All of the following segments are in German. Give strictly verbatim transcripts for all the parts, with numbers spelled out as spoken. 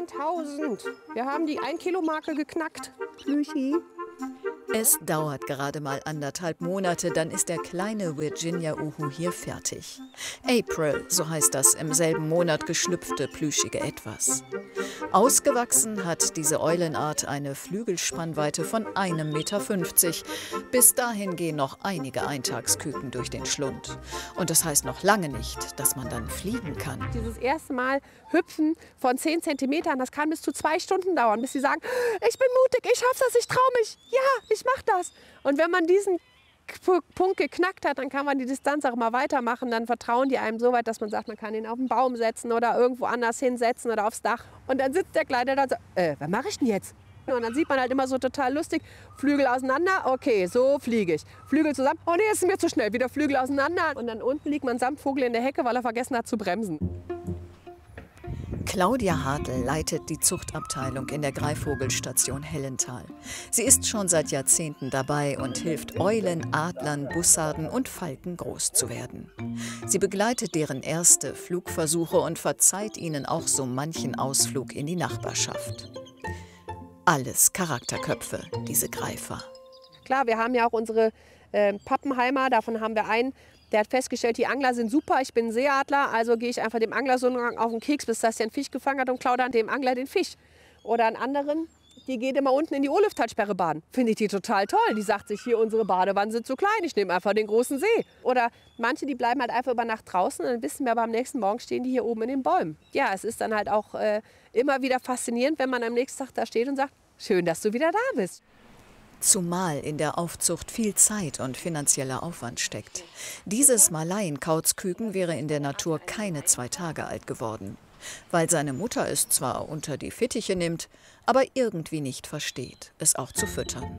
zehntausend. Wir haben die ein Kilo Marke geknackt. Plüschi. Es dauert gerade mal anderthalb Monate, dann ist der kleine Virginia-Uhu hier fertig. April, so heißt das im selben Monat geschlüpfte plüschige Etwas. Ausgewachsen hat diese Eulenart eine Flügelspannweite von einem Meter fünfzig. Bis dahin gehen noch einige Eintagsküken durch den Schlund. Und das heißt noch lange nicht, dass man dann fliegen kann. Dieses erste Mal hüpfen von zehn Zentimetern, das kann bis zu zwei Stunden dauern, bis sie sagen, ich bin mutig, ich schaff das, ich traue mich, ja, ich mach das. Und wenn man diesen Punkt geknackt hat, dann kann man die Distanz auch mal weitermachen. Dann vertrauen die einem so weit, dass man sagt, man kann ihn auf den Baum setzen oder irgendwo anders hinsetzen oder aufs Dach. Und dann sitzt der Kleine da und sagt, äh, was mache ich denn jetzt? Und dann sieht man halt immer so total lustig, Flügel auseinander, okay, so fliege ich. Flügel zusammen, oh nee, jetzt ist mir zu schnell, wieder Flügel auseinander. Und dann unten liegt man samt Vogel in der Hecke, weil er vergessen hat zu bremsen. Claudia Hartl leitet die Zuchtabteilung in der Greifvogelstation Hellental. Sie ist schon seit Jahrzehnten dabei und hilft Eulen, Adlern, Bussarden und Falken groß zu werden. Sie begleitet deren erste Flugversuche und verzeiht ihnen auch so manchen Ausflug in die Nachbarschaft. Alles Charakterköpfe, diese Greifer. Klar, wir haben ja auch unsere äh, Pappenheimer, davon haben wir einen. Der hat festgestellt, die Angler sind super, ich bin ein Seeadler, also gehe ich einfach dem Angler so lange auf den Keks, bis das der einen Fisch gefangen hat und klaue dann dem Angler den Fisch. Oder einen anderen, die geht immer unten in die Oliftalsperre baden. Finde ich die total toll. Die sagt sich, hier unsere Badewannen sind zu klein, ich nehme einfach den großen See. Oder manche, die bleiben halt einfach über Nacht draußen und dann wissen wir aber am nächsten Morgen stehen die hier oben in den Bäumen. Ja, es ist dann halt auch äh, immer wieder faszinierend, wenn man am nächsten Tag da steht und sagt, schön, dass du wieder da bist. Zumal in der Aufzucht viel Zeit und finanzieller Aufwand steckt. Dieses Malaien-Kauzküken wäre in der Natur keine zwei Tage alt geworden. Weil seine Mutter es zwar unter die Fittiche nimmt, aber irgendwie nicht versteht, es auch zu füttern.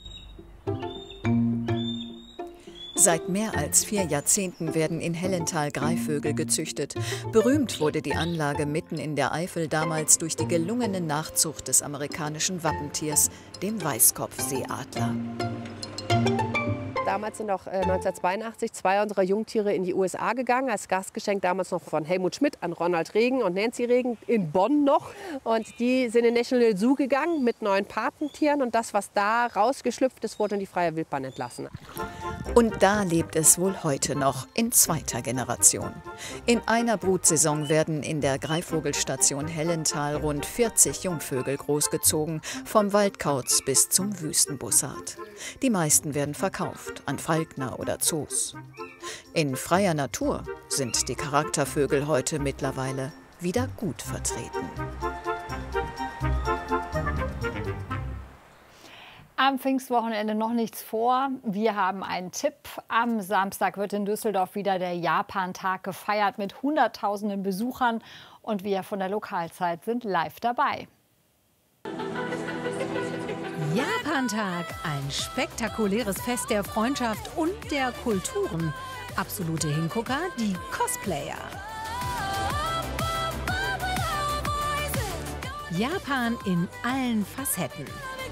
Seit mehr als vier Jahrzehnten werden in Hellental Greifvögel gezüchtet. Berühmt wurde die Anlage mitten in der Eifel damals durch die gelungene Nachzucht des amerikanischen Wappentiers, dem Weißkopfseeadler. Damals sind auch äh, neunzehnhundertzweiundachtzig zwei unserer Jungtiere in die U S A gegangen, als Gastgeschenk damals noch von Helmut Schmidt an Ronald Reagan und Nancy Reagan in Bonn noch. Und die sind in National Zoo gegangen mit neuen Patentieren und das, was da rausgeschlüpft ist, wurde in die freie Wildbahn entlassen. Und da lebt es wohl heute noch in zweiter Generation. In einer Brutsaison werden in der Greifvogelstation Hellental rund vierzig Jungvögel großgezogen, vom Waldkauz bis zum Wüstenbussard. Die meisten werden verkauft an Falkner oder Zoos. In freier Natur sind die Charaktervögel heute mittlerweile wieder gut vertreten. Am Pfingstwochenende noch nichts vor. Wir haben einen Tipp. Am Samstag wird in Düsseldorf wieder der Japantag gefeiert mit Hunderttausenden Besuchern. Und wir von der Lokalzeit sind live dabei. Japantag, ein spektakuläres Fest der Freundschaft und der Kulturen. Absolute Hingucker, die Cosplayer. Japan in allen Facetten.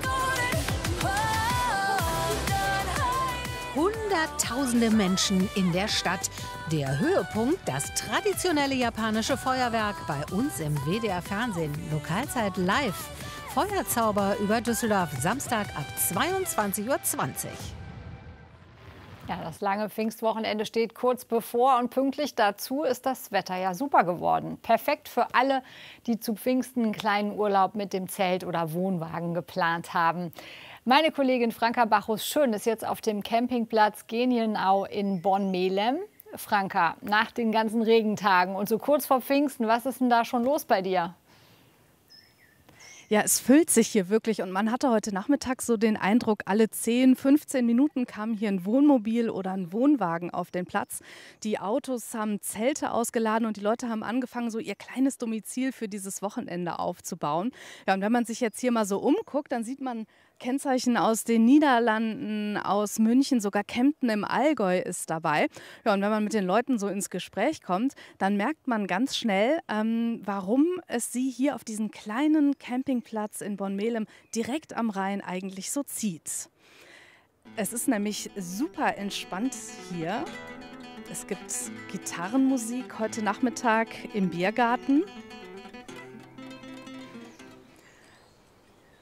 Hunderttausende Menschen in der Stadt. Der Höhepunkt, das traditionelle japanische Feuerwerk bei uns im W D R Fernsehen. Lokalzeit live. Feuerzauber über Düsseldorf, Samstag ab zweiundzwanzig Uhr zwanzig. Ja, das lange Pfingstwochenende steht kurz bevor und pünktlich dazu ist das Wetter ja super geworden. Perfekt für alle, die zu Pfingsten einen kleinen Urlaub mit dem Zelt oder Wohnwagen geplant haben. Meine Kollegin Franka Bachus-Schön ist jetzt auf dem Campingplatz Genienau in Bonn-Melem. Franka, nach den ganzen Regentagen und so kurz vor Pfingsten, was ist denn da schon los bei dir? Ja, es füllt sich hier wirklich und man hatte heute Nachmittag so den Eindruck, alle zehn, fünfzehn Minuten kam hier ein Wohnmobil oder ein Wohnwagen auf den Platz. Die Autos haben Zelte ausgeladen und die Leute haben angefangen, so ihr kleines Domizil für dieses Wochenende aufzubauen. Ja, und wenn man sich jetzt hier mal so umguckt, dann sieht man Kennzeichen aus den Niederlanden, aus München, sogar Kempten im Allgäu ist dabei. Ja, und wenn man mit den Leuten so ins Gespräch kommt, dann merkt man ganz schnell, ähm, warum es sie hier auf diesen kleinen Campingplatz in Bonn-Melem direkt am Rhein eigentlich so zieht. Es ist nämlich super entspannt hier. Es gibt Gitarrenmusik heute Nachmittag im Biergarten.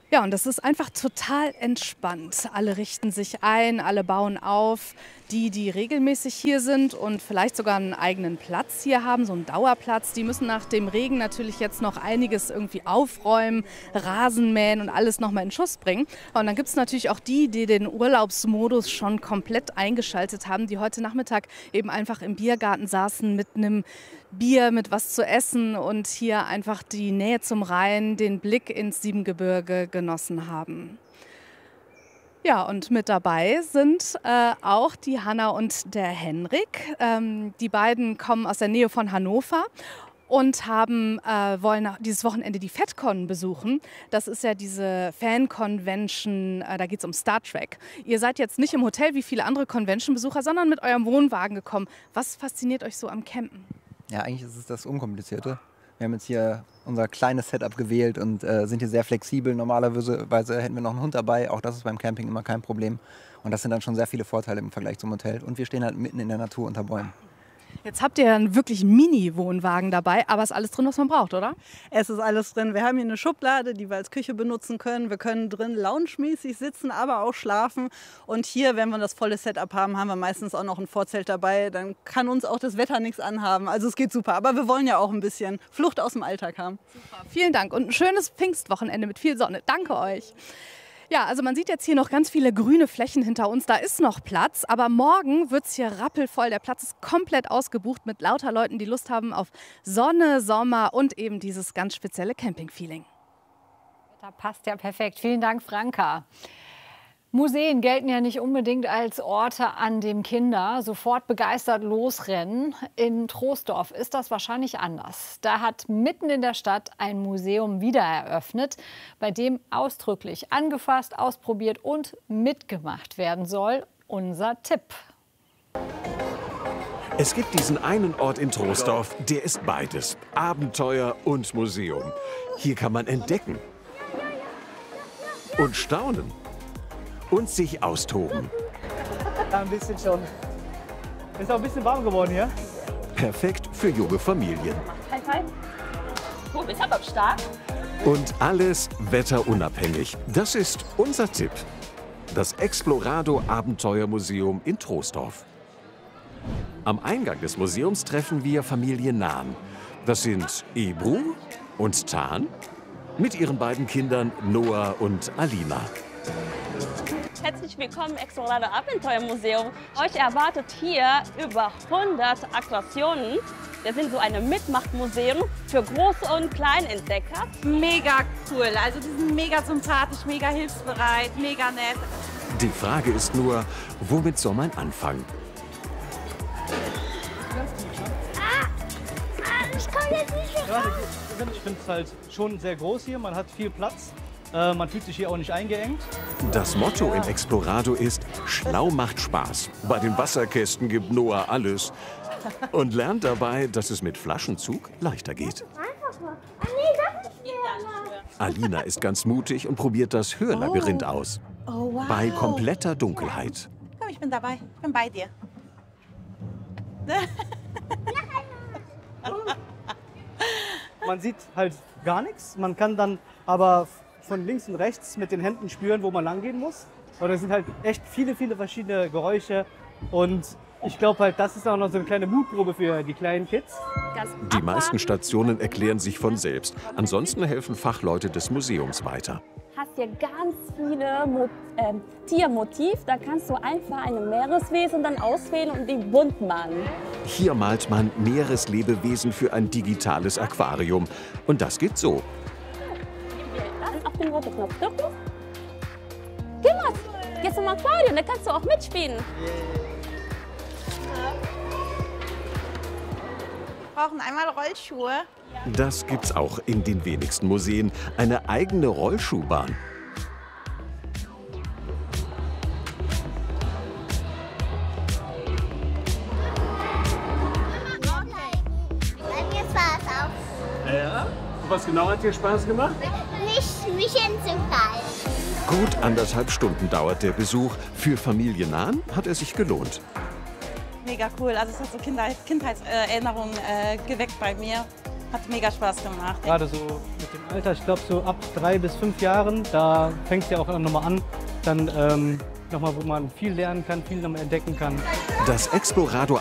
Ja, und das ist einfach total entspannt. Alle richten sich ein, alle bauen auf. Die, die regelmäßig hier sind und vielleicht sogar einen eigenen Platz hier haben, so einen Dauerplatz, die müssen nach dem Regen natürlich jetzt noch einiges irgendwie aufräumen, Rasen mähen und alles nochmal in Schuss bringen. Und dann gibt es natürlich auch die, die den Urlaubsmodus schon komplett eingeschaltet haben, die heute Nachmittag eben einfach im Biergarten saßen mit einem Bier, mit was zu essen und hier einfach die Nähe zum Rhein, den Blick ins Siebengebirge genossen haben. Ja, und mit dabei sind äh, auch die Hanna und der Henrik. Ähm, die beiden kommen aus der Nähe von Hannover und haben, äh, wollen dieses Wochenende die FatCon besuchen. Das ist ja diese Fan-Convention, äh, da geht es um Star Trek. Ihr seid jetzt nicht im Hotel wie viele andere Convention-Besucher, sondern mit eurem Wohnwagen gekommen. Was fasziniert euch so am Campen? Ja, eigentlich ist es das Unkomplizierte. Wir haben jetzt hier unser kleines Setup gewählt und äh, sind hier sehr flexibel. Normalerweise hätten wir noch einen Hund dabei. Auch das ist beim Camping immer kein Problem. Und das sind dann schon sehr viele Vorteile im Vergleich zum Hotel. Und wir stehen halt mitten in der Natur unter Bäumen. Jetzt habt ihr einen wirklich Mini-Wohnwagen dabei, aber ist alles drin, was man braucht, oder? Es ist alles drin. Wir haben hier eine Schublade, die wir als Küche benutzen können. Wir können drin loungemäßig sitzen, aber auch schlafen. Und hier, wenn wir das volle Setup haben, haben wir meistens auch noch ein Vorzelt dabei. Dann kann uns auch das Wetter nichts anhaben. Also es geht super. Aber wir wollen ja auch ein bisschen Flucht aus dem Alltag haben. Super. Vielen Dank und ein schönes Pfingstwochenende mit viel Sonne. Danke euch. Ja, also man sieht jetzt hier noch ganz viele grüne Flächen hinter uns. Da ist noch Platz, aber morgen wird es hier rappelvoll. Der Platz ist komplett ausgebucht mit lauter Leuten, die Lust haben auf Sonne, Sommer und eben dieses ganz spezielle Camping-Feeling. Da passt ja perfekt. Vielen Dank, Franka. Museen gelten ja nicht unbedingt als Orte, an dem Kinder sofort begeistert losrennen. In Troisdorf ist das wahrscheinlich anders. Da hat mitten in der Stadt ein Museum wieder eröffnet, bei dem ausdrücklich angefasst, ausprobiert und mitgemacht werden soll. Unser Tipp. Es gibt diesen einen Ort in Troisdorf, der ist beides, Abenteuer und Museum. Hier kann man entdecken und staunen. Und sich austoben. Ja, ein bisschen schon. Ist auch ein bisschen warm geworden hier. Perfekt für junge Familien. Hi, hi. Du bist aber stark. Und alles wetterunabhängig. Das ist unser Tipp. Das Explorado Abenteuermuseum in Troisdorf. Am Eingang des Museums treffen wir Familie Nahn. Das sind Ebru und Tan mit ihren beiden Kindern Noah und Alina. Herzlich willkommen im Explorado Abenteuermuseum. Euch erwartet hier über hundert Attraktionen. Wir sind so ein Mitmachmuseum für Groß- und Kleinentdecker. Mega cool, also die sind mega sympathisch, mega hilfsbereit, mega nett. Die Frage ist nur, womit soll man anfangen? Ah, ah, ich komme jetzt nicht mehr raus. Ich finde es halt schon sehr groß hier, man hat viel Platz. Äh, man fühlt sich hier auch nicht eingeengt. Das Motto im Explorado ist, schlau macht Spaß. Bei den Wasserkästen gibt Noah alles und lernt dabei, dass es mit Flaschenzug leichter geht. Alina ist ganz mutig und probiert das Hörlabyrinth aus. Oh, wow. Bei kompletter Dunkelheit. Komm, ich bin dabei, ich bin bei dir. Man sieht halt gar nichts, man kann dann aber von links und rechts mit den Händen spüren, wo man lang gehen muss. Und es sind halt echt viele, viele verschiedene Geräusche. Und ich glaube halt, das ist auch noch so eine kleine Mutprobe für die kleinen Kids. Die meisten Stationen erklären sich von selbst. Ansonsten helfen Fachleute des Museums weiter. Hast hier ganz viele Mo äh, Tiermotiv. Da kannst du einfach ein Meereswesen dann auswählen und die bunt malen. Hier malt man Meereslebewesen für ein digitales Aquarium. Und das geht so. Auf den roten Knopf drücken. Geh mal, jetzt zum Aquarium, da kannst du auch mitspielen. Wir brauchen einmal Rollschuhe. Das gibt's auch in den wenigsten Museen. Eine eigene Rollschuhbahn. Bei mir Spaß auch. Ja? Was genau hat dir Spaß gemacht? Nicht mich hinzufallen. Gut anderthalb Stunden dauert der Besuch. Für Familie Nahn hat er sich gelohnt. Mega cool, also es hat so Kinder Kindheitserinnerungen äh, geweckt bei mir. Hat mega Spaß gemacht. Gerade so mit dem Alter, ich glaube so ab drei bis fünf Jahren, da fängt es ja auch nochmal an, dann ähm, nochmal, wo man viel lernen kann, viel nochmal entdecken kann. Das Explorator